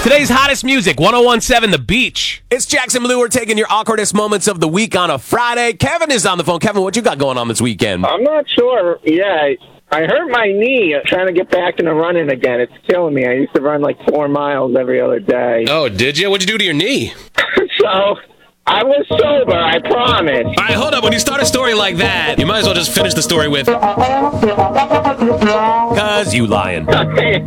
Today's hottest music, 1017 The Beach. It's Jackson Blue. We're taking your awkwardest moments of the week on a Friday. Kevin is on the phone. Kevin, what you got going on this weekend? I'm not sure. Yeah, I hurt my knee trying to get back into running again. It's killing me. I used to run like 4 miles every other day. Oh, did you? What'd you do to your knee? So I was sober, I promise. All right, hold up. When you start a story like that, you might as well just finish the story with... Because you lying.